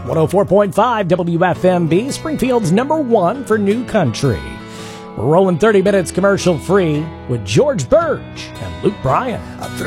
104.5 WFMB, Springfield's #1 for new country. We're rolling 30 minutes commercial free with George Burge and Luke Bryan.